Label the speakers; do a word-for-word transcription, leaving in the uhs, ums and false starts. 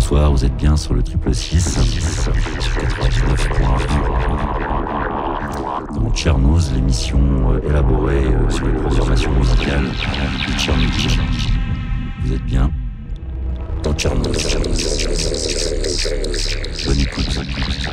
Speaker 1: bonsoir, vous êtes bien sur le triple six, sur quatre-vingt-dix-neuf point un. Dans Tchernoz, l'émission euh, élaborée euh, sur les programmations musicales de Tchernobyl. Vous êtes bien dans Tchernoz. Bonne écoute.